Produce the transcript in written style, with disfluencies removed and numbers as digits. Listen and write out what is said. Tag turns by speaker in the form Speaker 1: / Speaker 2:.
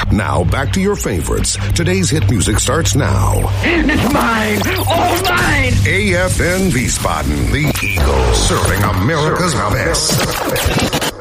Speaker 1: Now, back to your favorites. Today's hit music starts now.
Speaker 2: It's mine! All mine!
Speaker 1: AFN Wiesbaden, the Eagle, serving America's best.